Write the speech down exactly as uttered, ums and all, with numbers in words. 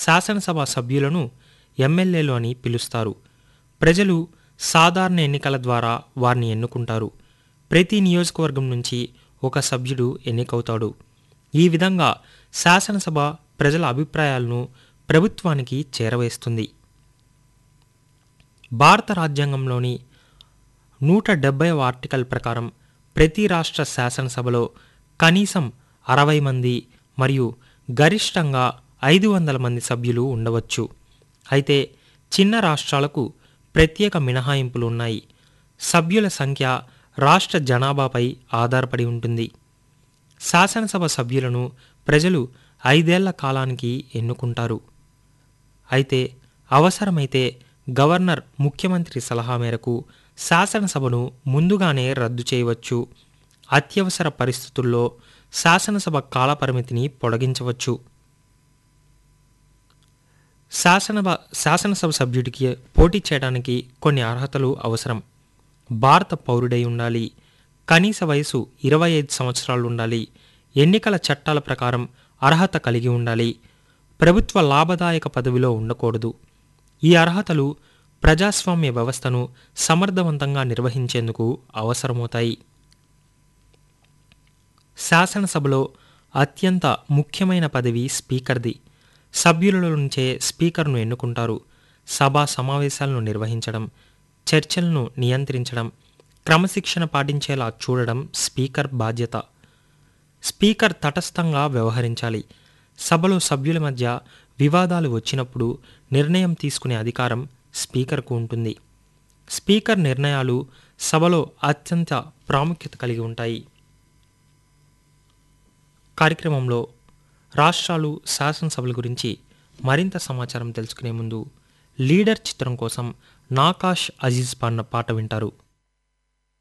శాసనసభ సభ్యులను ఎమ్మెల్యేలు అని పిలుస్తారు. ప్రజలు సాధారణ ఎన్నికల ద్వారా వారిని ఎన్నుకుంటారు. ప్రతి నియోజకవర్గం నుంచి ఒక సభ్యుడు ఎన్నికవుతాడు. ఈ విధంగా శాసనసభ ప్రజల అభిప్రాయాలను ప్రభుత్వానికి చేరవేస్తుంది. భారత రాజ్యాంగంలోని నూట డెబ్బైవ ఆర్టికల్ ప్రకారం ప్రతి రాష్ట్ర శాసనసభలో కనీసం అరవై మంది మరియు గరిష్టంగా ఐదు వందల మంది సభ్యులు ఉండవచ్చు. అయితే చిన్న రాష్ట్రాలకు ప్రత్యేక మినహాయింపులు ఉన్నాయి. సభ్యుల సంఖ్య రాష్ట్ర జనాభాపై ఆధారపడి ఉంటుంది. శాసనసభ సభ్యులను ప్రజలు ఐదేళ్ల కాలానికి ఎన్నుకుంటారు. అయితే అవసరమైతే గవర్నర్ ముఖ్యమంత్రి సలహా మేరకు శాసనసభను ముందుగానే రద్దు చేయవచ్చు. అత్యవసర పరిస్థితుల్లో శాసనసభ కాలపరిమితిని పొడిగించవచ్చు. శాసనసభ శాసనసభ సభ్యుడికి పోటీ చేయడానికి కొన్ని అర్హతలు అవసరం. భారత పౌరుడై ఉండాలి. కనీస వయసు ఇరవై ఐదు సంవత్సరాలు ఉండాలి. ఎన్నికల చట్టాల ప్రకారం అర్హత కలిగి ఉండాలి. ప్రభుత్వ లాభదాయక పదవిలో ఉండకూడదు. ఈ అర్హతలు ప్రజాస్వామ్య వ్యవస్థను సమర్థవంతంగా నిర్వహించేందుకు అవసరమవుతాయి. శాసనసభలో అత్యంత ముఖ్యమైన పదవి స్పీకర్ది. సభ్యుల నుంచే స్పీకర్ను ఎన్నుకుంటారు. సభా సమావేశాలను నిర్వహించడం, చర్చలను నియంత్రించడం, క్రమశిక్షణ పాటించేలా చూడడం స్పీకర్ బాధ్యత. స్పీకర్ తటస్థంగా వ్యవహరించాలి. సభలో సభ్యుల మధ్య వివాదాలు వచ్చినప్పుడు నిర్ణయం తీసుకునే అధికారం స్పీకర్కు ఉంటుంది. స్పీకర్ నిర్ణయాలు సభలో అత్యంత ప్రాముఖ్యత కలిగి ఉంటాయి. కార్యక్రమంలో రాష్ట్రాలు శాసనసభల గురించి మరింత సమాచారం తెలుసుకునే ముందు లీడర్ చిత్రం కోసం నాకాష్ అజీజ్ పాడిన పాట వింటారు.